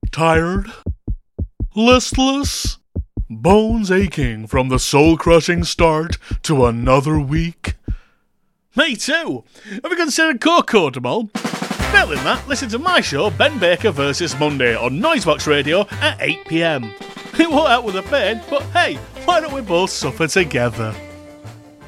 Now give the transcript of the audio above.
Tired? Listless? Bones aching from the soul-crushing start to another week? Me too! Have you considered Cocodamol? Failing that, listen to my show Ben Baker vs Monday on Noisebox Radio at 8pm. It won't help with the pain, but hey, why don't we both suffer together?